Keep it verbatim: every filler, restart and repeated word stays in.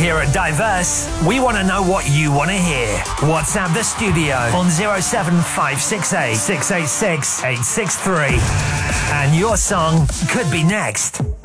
Here at Diverse, we want to know what you want to hear. WhatsApp the studio on zero seven five six eight, six eight six, eight six three. And your song could be next.